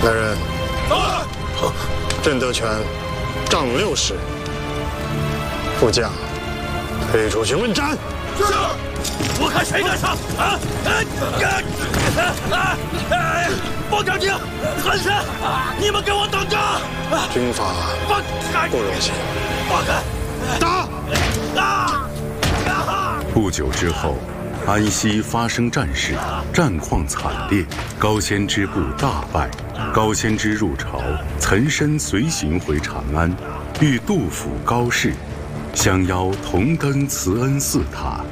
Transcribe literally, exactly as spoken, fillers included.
来人，朕得权杖六十，副将推出去问斩。 是。我看谁敢上啊！啊！方长卿，韩山，你们给我等着！ 军法不容信。 放开！ 打！ 啊！ 不久之后，安西发生战事，战况惨烈，高仙芝部大败。高仙芝入朝，岑参随行回长安，遇杜甫、高适，相邀同登慈恩寺塔。